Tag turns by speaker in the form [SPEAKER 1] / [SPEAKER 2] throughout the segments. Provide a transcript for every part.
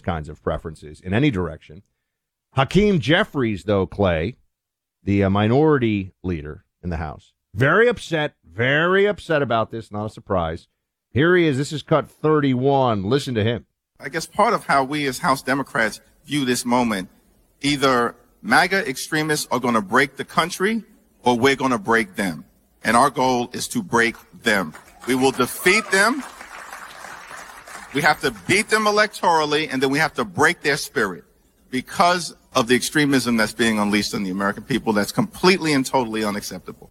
[SPEAKER 1] kinds of preferences in any direction. Hakeem Jeffries, though, Clay, the minority leader in the House, very upset about this. Not a surprise. Here he is. This is cut 31. Listen to him.
[SPEAKER 2] I guess part of how we as House Democrats view this moment, either MAGA extremists are going to break the country or we're going to break them. And our goal is to break them. We will defeat them. We have to beat them electorally, and then we have to break their spirit because of the extremism that's being unleashed on the American people. That's completely and totally unacceptable.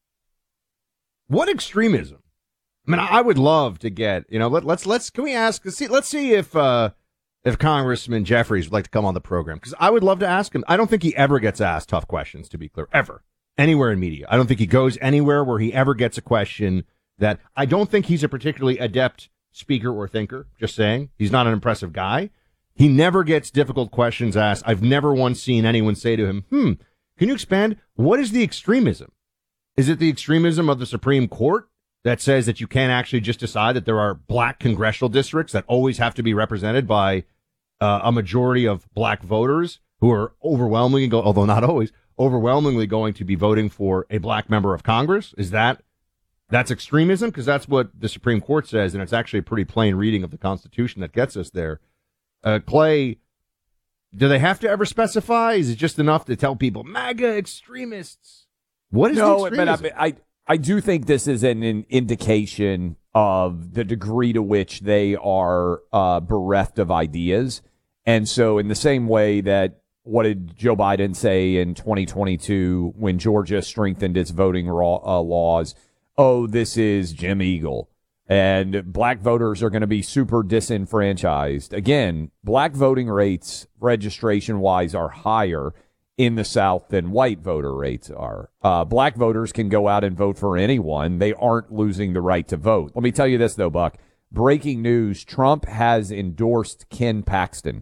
[SPEAKER 1] What extremism? I mean, I would love to get, can we ask, let's see if Congressman Jeffries would like to come on the program, because I would love to ask him. I don't think he ever gets asked tough questions, to be clear, ever, anywhere in media. I don't think he goes anywhere where he ever gets a question that I don't think he's a particularly adept speaker or thinker, just saying. He's not an impressive guy. He never gets difficult questions asked. I've never once seen anyone say to him, can you expand? What is the extremism? Is it the extremism of the Supreme Court that says that you can't actually just decide that there are black congressional districts that always have to be represented by a majority of black voters who are overwhelmingly, although not always, overwhelmingly going to be voting for a black member of Congress? That's extremism? Because that's what the Supreme Court says, and it's actually a pretty plain reading of the Constitution that gets us there. Clay, do they have to ever specify? Is it just enough to tell people, MAGA extremists? What is the extremism?
[SPEAKER 3] But I do think this is an indication of the degree to which they are bereft of ideas. And so in the same way that, what did Joe Biden say in 2022 when Georgia strengthened its voting laws? Oh, this is Jim Eagle, and black voters are going to be super disenfranchised. Again, black voting rates, registration-wise, are higher in the South than white voter rates are. Black voters can go out and vote for anyone. They aren't losing the right to vote. Let me tell you this, though, Buck. Breaking news, Trump has endorsed Ken Paxton.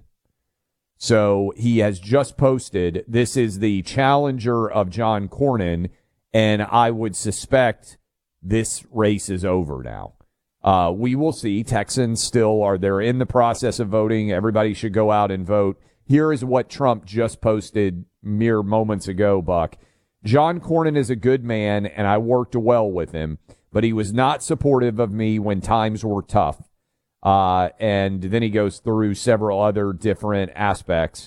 [SPEAKER 3] So he has just posted, this is the challenger of John Cornyn, and I would suspect this race is over now. We will see. Texans they're in the process of voting. Everybody should go out and vote. Here is what Trump just posted mere moments ago, Buck. John Cornyn is a good man, and I worked well with him, but he was not supportive of me when times were tough. And then he goes through several other different aspects.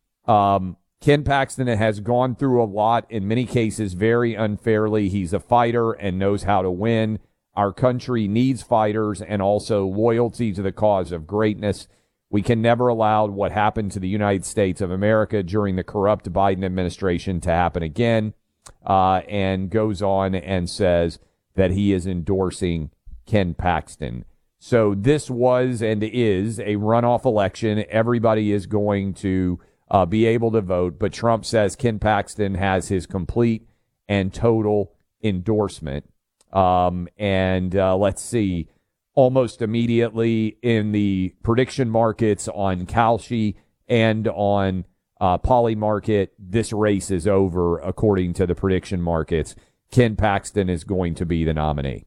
[SPEAKER 3] Ken Paxton has gone through a lot, in many cases very unfairly. He's a fighter and knows how to win. Our country needs fighters and also loyalty to the cause of greatness. We can never allow what happened to the United States of America during the corrupt Biden administration to happen again, and goes on and says that he is endorsing Ken Paxton. So this was and is a runoff election. Everybody is going to be able to vote, but Trump says Ken Paxton has his complete and total endorsement. Let's see, almost immediately in the prediction markets on Kalshi and on Polymarket, this race is over according to the prediction markets. Ken Paxton is going to be the nominee.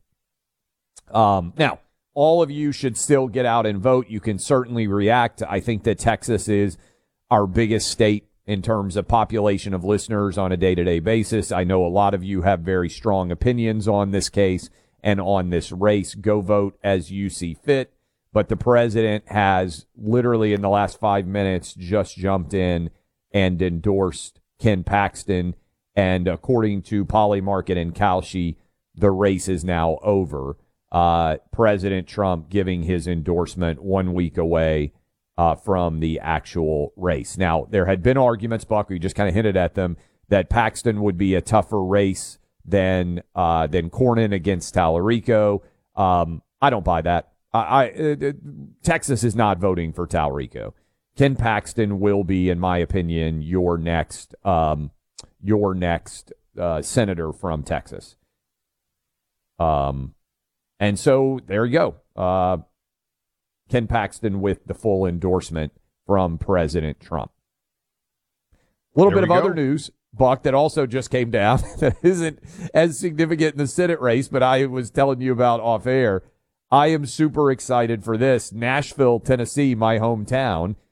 [SPEAKER 3] Now, all of you should still get out and vote. You can certainly react. I think that Texas is our biggest state in terms of population of listeners on a day-to-day basis. I know a lot of you have very strong opinions on this case and on this race. Go vote as you see fit. But the president has literally in the last 5 minutes just jumped in and endorsed Ken Paxton. And according to Polymarket and Kalshi, the race is now over. President Trump giving his endorsement 1 week away from the actual race. Now, there had been arguments, Buck, we just kind of hinted at them, that Paxton would be a tougher race than Cornyn against Tallarico. I don't buy that. Texas is not voting for Tallarico. Ken Paxton will be, in my opinion, your next senator from Texas. And so there you go. Ken Paxton with the full endorsement from President Trump. A little bit of other news, Buck, that also just came down that isn't as significant in the Senate race, but I was telling you about off air. I am super excited for this. Nashville, Tennessee, my hometown,